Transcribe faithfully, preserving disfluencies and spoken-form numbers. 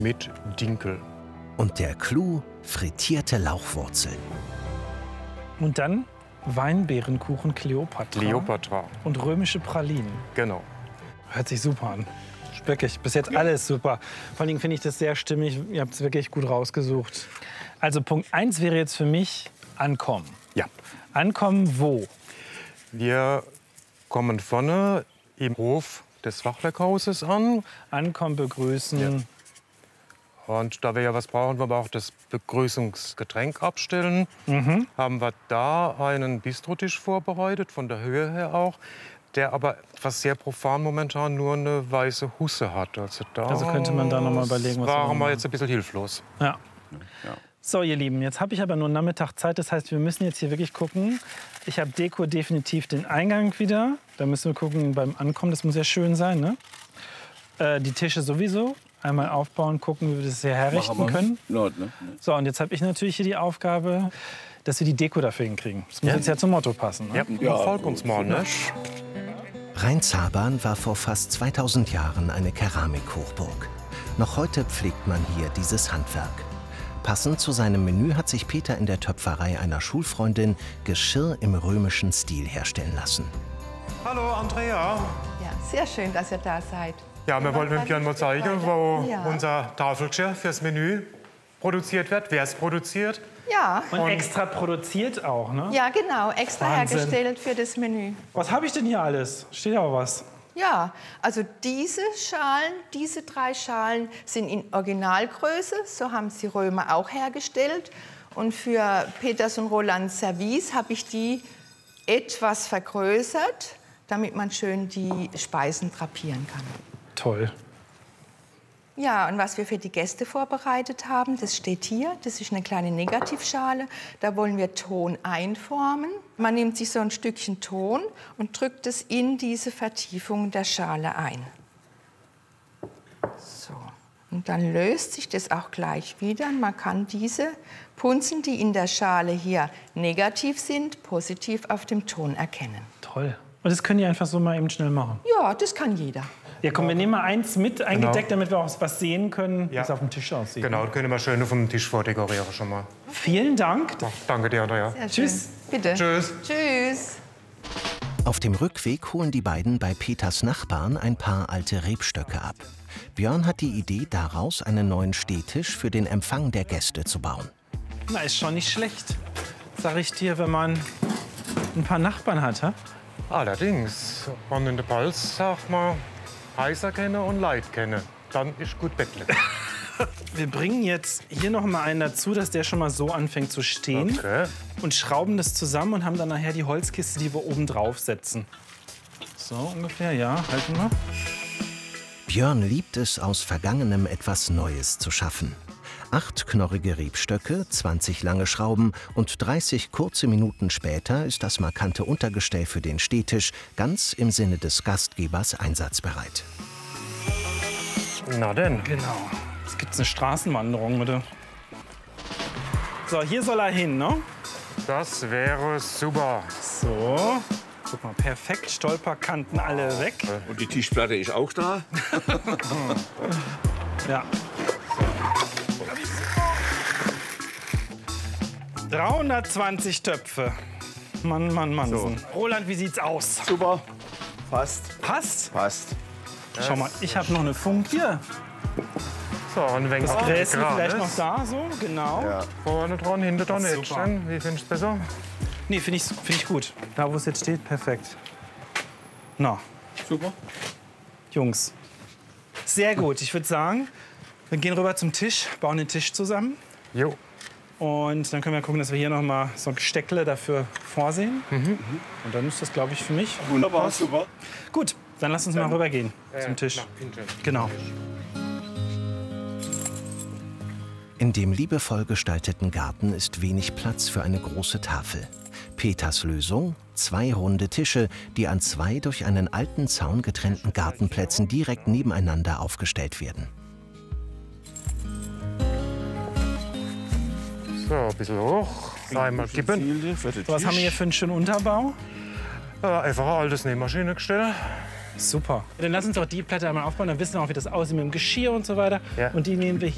mit Dinkel. Und der Clou, frittierte Lauchwurzeln. Und dann Weinbeerenkuchen Kleopatra. Kleopatra. Und römische Pralinen. Genau. Hört sich super an. Wirklich, bis jetzt alles super. Vor allen Dingen finde ich das sehr stimmig. Ihr habt es wirklich gut rausgesucht. Also Punkt eins wäre jetzt für mich ankommen. Ja. Ankommen wo? Wir kommen vorne im Hof des Fachwerkhauses an. Ankommen, begrüßen. Ja. Und da wir ja was brauchen, wollen wir auch das Begrüßungsgetränk abstellen. Mhm. Haben wir da einen Bistrotisch vorbereitet, von der Höhe her auch, der aber etwas sehr profan momentan nur eine weiße Husse hat. Also, da Also könnte man da noch mal überlegen, was wir waren wir machen. jetzt ein bisschen hilflos. Ja. Ja. So, ihr Lieben, jetzt habe ich aber nur einen Nachmittag Zeit. Das heißt, wir müssen jetzt hier wirklich gucken. Ich habe Deko definitiv den Eingang wieder. Da müssen wir gucken beim Ankommen. Das muss ja schön sein, ne? Äh, die Tische sowieso. Einmal aufbauen, gucken, wie wir das hier herrichten können. Not, ne? So, und jetzt habe ich natürlich hier die Aufgabe, dass wir die Deko dafür hinkriegen. Das muss Ja. jetzt ja zum Motto passen. Ne? Ja, ja, folgt uns mal, ne? Rheinzabern war vor fast zweitausend Jahren eine Keramikhochburg. Noch heute pflegt man hier dieses Handwerk. Passend zu seinem Menü hat sich Peter in der Töpferei einer Schulfreundin Geschirr im römischen Stil herstellen lassen. Hallo, Andrea. Ja, sehr schön, dass ihr da seid. Ja, wir wollten Ihnen gerne mal zeigen, wo Ja. unser Tafelgeschirr fürs Menü produziert wird, wer es produziert. Ja, Und extra produziert auch, ne? ja genau, extra Wahnsinn. hergestellt für das Menü. Was habe ich denn hier alles? Steht ja auch was. Ja, also diese Schalen, diese drei Schalen sind in Originalgröße, so haben sie Römer auch hergestellt. Und für Peters und Roland Service habe ich die etwas vergrößert, damit man schön die Speisen drapieren kann. Toll. Ja, und was wir für die Gäste vorbereitet haben, das steht hier. Das ist eine kleine Negativschale. Da wollen wir Ton einformen. Man nimmt sich so ein Stückchen Ton und drückt es in diese Vertiefung der Schale ein. So. Und dann löst sich das auch gleich wieder. Und man kann diese Punzen, die in der Schale hier negativ sind, positiv auf dem Ton erkennen. Toll. Und das können die einfach so mal eben schnell machen. Ja, das kann jeder. Ja, komm, wir nehmen mal eins mit eingedeckt, damit wir auch was sehen können, wie Ja. es auf dem Tisch aussieht. Genau, können wir schön auf dem Tisch vordekorieren schon mal. Vielen Dank. Ach, danke dir, Andrea. Sehr Tschüss. schön. Bitte. Tschüss. Tschüss. Auf dem Rückweg holen die beiden bei Peters Nachbarn ein paar alte Rebstöcke ab. Björn hat die Idee, daraus einen neuen Stehtisch für den Empfang der Gäste zu bauen. Na, ist schon nicht schlecht, sag ich dir, wenn man ein paar Nachbarn hat. Hä? Allerdings, wenn in der Pals, sag mal, heißer kenne und Leid kenne, dann ist gut Bettle. Wir bringen jetzt hier noch mal einen dazu, dass der schon mal so anfängt zu stehen. Okay. Und schrauben das zusammen und haben dann nachher die Holzkiste, die wir oben drauf setzen. So ungefähr, ja, halten wir. Björn liebt es, aus Vergangenem etwas Neues zu schaffen. Acht knorrige Rebstöcke, zwanzig lange Schrauben und dreißig kurze Minuten später ist das markante Untergestell für den Stehtisch ganz im Sinne des Gastgebers einsatzbereit. Na denn. Genau. Jetzt gibt's eine Straßenwanderung, bitte. So, hier soll er hin, ne? Das wäre super. So. Guck mal, perfekt. Stolperkanten alle weg. Und die Tischplatte ist auch da. Ja. dreihundertzwanzig Töpfe. Mann, Mann, Mann. So. Roland, wie sieht's aus? Super. Passt. Passt? Passt. Schau mal, ich habe noch eine Funk hier. So, und wenn Das Gräschen vielleicht noch da, so, genau. Ja. Vorne dran, hinter dran, Das ist jetzt super. dann. Wie findest du besser? Nee, finde ich, find ich gut. Da, wo es jetzt steht, perfekt. Na, Super. Jungs, sehr gut. Ich würde sagen, wir gehen rüber zum Tisch, bauen den Tisch zusammen. Jo. Und dann können wir gucken, dass wir hier noch mal so ein Gesteckle dafür vorsehen. Mhm. Und dann ist das, glaube ich, für mich Wunderbar, super. gut. Dann lass uns mal rübergehen zum Tisch. Nach hinten. Genau. In dem liebevoll gestalteten Garten ist wenig Platz für eine große Tafel. Peters Lösung? Zwei runde Tische, die an zwei durch einen alten Zaun getrennten Gartenplätzen direkt nebeneinander aufgestellt werden. So, ein bisschen hoch. Einmal kippen. Was haben wir hier für einen schönen Unterbau? Äh, einfach ein altes Nähmaschinengestell. Super. Dann lass uns doch die Platte einmal aufbauen, dann wissen wir auch, wie das aussieht mit dem Geschirr und so weiter. Ja. Und die nehmen wir hier.